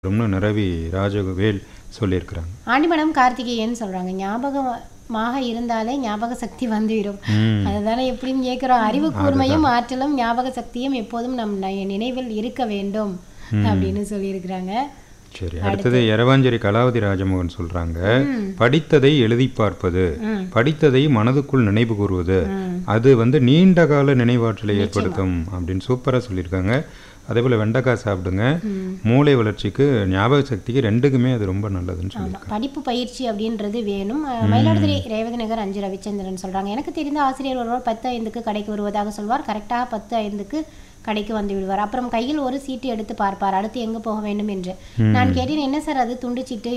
வரும்னு நிரவி ராஜவேல் சொல்லியிருக்கிறாங்க. ஆண்டிமடம் கார்த்திகேயன் சொல்றாங்க, ஞாபகமாக இருந்தாலே ஞாபக சக்தி வந்துவிடும். அதுதானே எப்படின்னு கேட்குறோம். அறிவு கூர்மையும் ஆற்றலும் ஞாபக சக்தியும் எப்போதும் நம் நினைவில் இருக்க வேண்டும் அப்படின்னு சொல்லியிருக்கிறாங்க. சரி, அடுத்தது எரவாஞ்சேரி கலாவதி ராஜமோகன் சொல்றாங்க, படித்ததை எழுதி பார்ப்பது, படித்ததை மனதுக்குள் நினைவு கூறுவது, அது நீண்ட கால நினைவாற்றலை ஏற்படுத்தும் அப்படின்னு சூப்பரா சொல்லியிருக்காங்க. அதே போல் வெண்டைக்காய் சாப்பிடுங்க, மூளை வளர்ச்சிக்கு ஞாபக சக்திக்கு ரெண்டுக்குமே அது ரொம்ப நல்லதுன்னு சொல்லியிருக்காங்க. படிப்பு பயிற்சி அப்படின்றது வேணும். மயிலாடுதுறை ரேவதி நகர் 5 ரவிச்சந்திரன் சொல்றாங்க, எனக்கு தெரிந்த ஆசிரியர் ஒருவர் 10:05 கடைக்கு வருவதாக சொல்வார். கரெக்டாக 10:05 கடைக்கு வந்து விடுவார். அப்புறம் கையில் ஒரு சீட்டு எடுத்து பார்ப்பார், அடுத்து எங்கே போக வேண்டும் என்று. நான் கேட்டேன், என்ன சார் அது துண்டு சீட்டு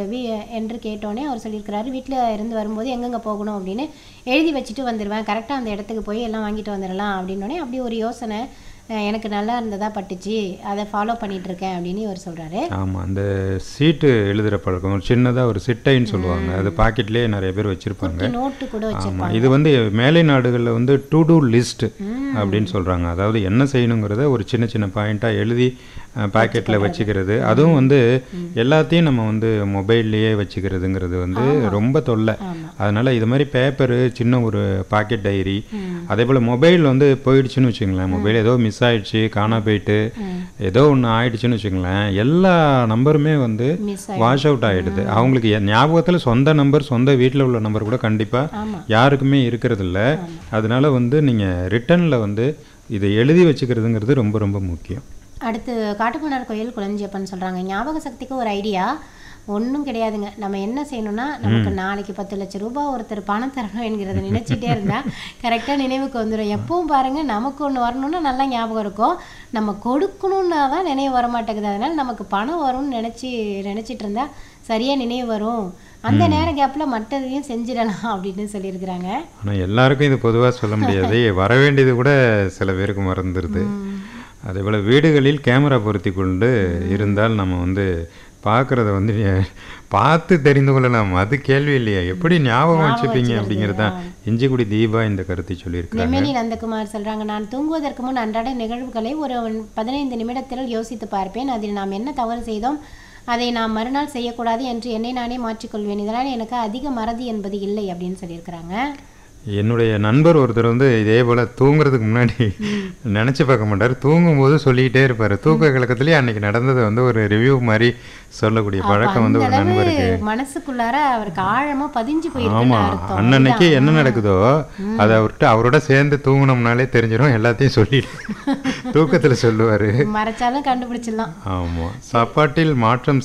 என்று கேட்டோன்னே அவர் சொல்லியிருக்கிறாரு, வீட்டில் இருந்து வரும்போது எங்கெங்கே போகணும் அப்படின்னு எழுதி வச்சுட்டு வந்துடுவேன், கரெக்டாக அந்த இடத்துக்கு போய் எல்லாம் வாங்கிட்டு வந்துடலாம் அப்படின்னோடனே அப்படி ஒரு யோசனை எனக்கு நல்லா இருந்ததா பட்டுச்சு, அதை ஃபாலோ பண்ணிட்டு இருக்கேன் அப்படின்னு இவர் சொல்றாரு. ஆமாம், அந்த சீட்டு எழுதுகிற பழக்கம் சின்னதாக ஒரு சிட்டைன்னு சொல்லுவாங்க, அது பாக்கெட்லேயே நிறைய பேர் வச்சுருப்பாங்க. நோட்டு கூட வச்சுருப்பாங்க. இது மேலை நாடுகளில் டு டூ லிஸ்ட் அப்படின்னு சொல்கிறாங்க. அதாவது என்ன செய்யணுங்கிறத ஒரு சின்ன சின்ன பாயிண்ட்டாக எழுதி பாக்கெட்டில் வச்சுக்கிறது. அதுவும் எல்லாத்தையும் நம்ம மொபைல்லையே வச்சுக்கிறதுங்கிறது ரொம்ப தொல்லை. அதனால் இது மாதிரி பேப்பரு, சின்ன ஒரு பாக்கெட் டைரி, அதே போல் மொபைல் போயிடுச்சுன்னு வச்சுங்களேன், மொபைல் ஏதோ மிஸ் ஆயிடுச்சு, காணா போயிட்டு ஏதோ ஒன்று ஆயிடுச்சுன்னு வச்சுங்களேன், எல்லா நம்பருமே வாஷ் அவுட் ஆகிடுது. அவங்களுக்கு ஞாபகத்தில் சொந்த நம்பர், சொந்த வீட்டில் உள்ள நம்பர் கூட கண்டிப்பாக யாருக்குமே இருக்கிறது இல்லை. அதனால நீங்கள் ரிட்டனில் இதை எழுதி வச்சுக்கிறதுங்கிறது ரொம்ப ரொம்ப முக்கியம். அடுத்து காட்டுமன்னார் கோயில் குளஞ்சியப்பன் சொல்கிறாங்க, ஞாபக சக்திக்கு ஒரு ஐடியா ஒன்றும் கிடையாதுங்க. நம்ம என்ன செய்யணும்னா, நமக்கு நாளைக்கு 10 லட்சம் ரூபாய் ஒருத்தர் பணம் தரணும் என்கிறத நினச்சிட்டே இருந்தால் கரெக்டாக நினைவுக்கு வந்துடும். எப்பவும் பாருங்கள், நமக்கு ஒன்று வரணும்னா நல்லா ஞாபகம் இருக்கும், நம்ம கொடுக்கணுன்னா தான் நினைவு வரமாட்டேங்குது. அதனால் நமக்கு பணம் வரும்னு நினச்சிட்டு இருந்தால் சரியாக நினைவு வரும். அந்த நேர கேப்பில் மற்றதையும் செஞ்சிடலாம் அப்படின்னு சொல்லியிருக்கிறாங்க. ஆனால் எல்லாருக்கும் இது பொதுவாக சொல்ல முடியாது, வர வேண்டியது கூட சில பேருக்கு மறந்துடுது. அதே போல் வீடுகளில் கேமரா பொருத்தி கொண்டு இருந்தால் நம்ம பார்க்குறத பார்த்து தெரிந்து கொள்ளலாம். அது கேள்வி இல்லையா, எப்படி ஞாபகம் வச்சுப்பீங்க அப்படிங்கிறது தான். இஞ்சிக்குடி தீபா இந்த கருத்தை சொல்லியிருக்காங்க. நெமேலி நந்தகுமார் சொல்கிறாங்க, நான் தூங்குவதற்கு முன் அன்றாட நிகழ்வுகளை ஒரு 15 நிமிடத்தில் யோசித்து பார்ப்பேன். அதில் நாம் என்ன தவறு செய்தோம், அதை நாம் மறுநாள் செய்யக்கூடாது என்று என்னை நானே மாற்றிக்கொள்வேன். இதனால் எனக்கு அதிக மறதி என்பது இல்லை அப்படின்னு சொல்லியிருக்கிறாங்க. என்னுடைய நண்பர் ஒருத்தர் இதே போல் தூங்குறதுக்கு முன்னாடி நினச்சி பார்க்க மாட்டார், தூங்கும்போது சொல்லிக்கிட்டே இருப்பார். தூக்க கலக்கத்துலேயே அன்னைக்கு நடந்ததை ஒரு ரிவ்யூ மாதிரி சொல்லக்கூடிய பழக்கம் ஒரு நண்பருக்கு மனசுக்குள்ளார அவருக்கு ஆழமாக பதிஞ்சு போயிருக்கு. ஆமாம், அன்னன்னைக்கு என்ன நடக்குதோ அதை அவரோட சேர்ந்து தூங்கினோம்னாலே தெரிஞ்சிடும், எல்லாத்தையும் சொல்லிட்டு தூக்கத்தில் சொல்லுவார், மறைச்சாலும் கண்டுபிடிச்சிடலாம். ஆமாம், சாப்பாட்டில் மாற்றம்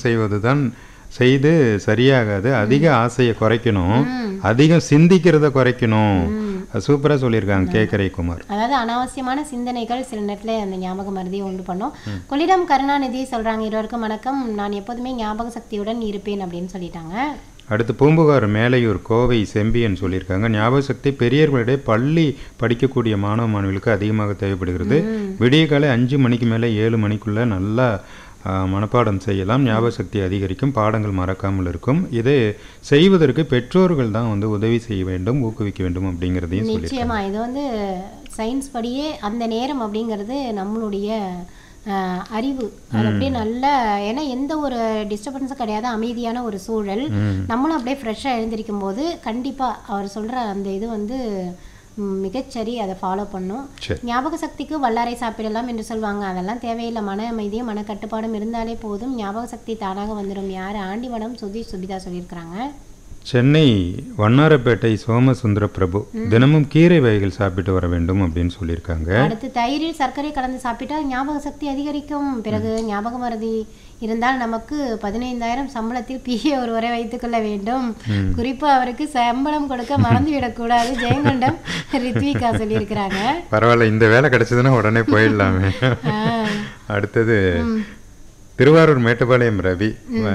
செய்து சரியாகாது, அதிக ஆசையை குறைக்கணும், அதிகம் சிந்திக்கிறத குறைக்கணும். சூப்பராக சொல்லியிருக்காங்க கேக்கரை குமார். அதாவது அனாவசியமான சிந்தனைகள் சில நேரத்தில் அந்த ஞாபக மருதியை உண்டு பண்ணும். கொள்ளிடம் கருணாநிதி சொல்கிறாங்க, இருவருக்கும் வணக்கம், நான் எப்போதுமே ஞாபக சக்தியுடன் இருப்பேன் அப்படின்னு சொல்லிட்டாங்க. அடுத்து பூம்புகார் மேலையூர் கோவை செம்பியன் சொல்லியிருக்காங்க, ஞாபக சக்தி பெரியவர்களிடையே பள்ளி படிக்கக்கூடிய மாணவ மாணவிகளுக்கு அதிகமாக தேவைப்படுகிறது. விடிய காலை 5 மணிக்கு மேலே 7 மணிக்குள்ளே நல்லா மனப்பாடம் செய்யலாம், ஞாபக சக்தி அதிகரிக்கும், பாடங்கள் மறக்காமல் இருக்கும். இதை செய்வதற்கு பெற்றோர்கள் தான் உதவி செய்ய வேண்டும், ஊக்குவிக்க வேண்டும் அப்படிங்கிறதையும் நிச்சயமா. இது சயின்ஸ் படியே அந்த நேரம் அப்படிங்கிறது நம்மளுடைய அறிவு, அது அப்படியே நல்ல, ஏன்னா எந்த ஒரு டிஸ்டர்பன்ஸும் கிடையாது, அமைதியான ஒரு சூழல், நம்மளும் அப்படியே ஃப்ரெஷ்ஷாக எழுந்திருக்கும் போது கண்டிப்பாக அவர் சொல்கிற அந்த இது மிகச்சரி, அதை ஃபாலோ பண்ணும். ஞாபக சக்திக்கு வல்லாரை சாப்பிடலாம் என்று சொல்லுவாங்க, அதெல்லாம் தேவையில்லை, மன அமைதியும் மன கட்டுப்பாடும் இருந்தாலே போதும், ஞாபக சக்தி தானாக வந்துடும். யார் ஆண்டிவனம் சுபிதா சொல்லியிருக்கிறாங்க. சென்னை வண்ணாரப்பேட்டை சோமசுந்தர பிரபு தினமும் கீரை வகைகள் சாப்பிட்டு வர வேண்டும் அப்படின்னு சொல்லியிருக்காங்க. அடுத்து தயிரில் சர்க்கரை கலந்து சாப்பிட்டால் ஞாபக சக்தி அதிகரிக்கும். பிறகு ஞாபக மறதி இருந்தால் நமக்கு 15,000 சம்பளத்தில் பிஏ ஒருவரை வைத்துக்கொள்ள வேண்டும். குறிப்பா அவருக்கு சம்பளம் கொடுக்க மறந்துவிடக்கூடாது. ஜெயங்கொண்டம் ரித்விகா சொல்லியிருக்கிறாங்க. பரவாயில்ல, இந்த வேலை கிடைச்சதுன்னா உடனே போயிடலாமே. அடுத்தது திருவாரூர் மேட்டுப்பாளையம் ரவி,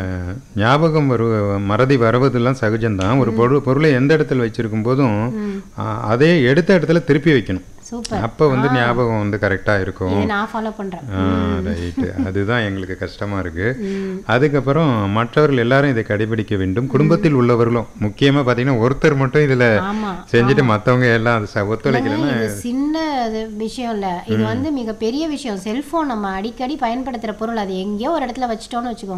ஞாபகம் மறதி வருவதெல்லாம் சகஜம்தான். ஒரு பொருளை எந்த இடத்துல வச்சிருக்கும் போதும் அதே எடுத்த இடத்துல திருப்பி வைக்கணும். சூப்பர். அப்போ வந்து ஞாபகம் வந்து கரெக்டாக இருக்கும். இதை நான் ஃபாலோ பண்றேன். ரைட்டு, அதுதான் எங்களுக்கு கஷ்டமாக இருக்குது. அதுக்கப்புறம் மற்றவர்கள் எல்லாரும் இதை கடைபிடிக்க வேண்டும், குடும்பத்தில் உள்ளவர்களும். முக்கியமாக பார்த்தீங்கன்னா ஒருத்தர் மட்டும் இதில் ஆமா, செஞ்சுட்டு மற்றவங்க எல்லாம் அது ஒத்துழைக்கலன்னா இது சின்ன விஷயம் இல்ல, இது வந்து மிகப்பெரிய விஷயம். செல்போன் நம்ம அடிக்கடி பயன்படுத்துற பொருள், அது எங்கேயோ ஒரு இடத்துல வச்சுட்டோம்னு வச்சுக்கோங்க,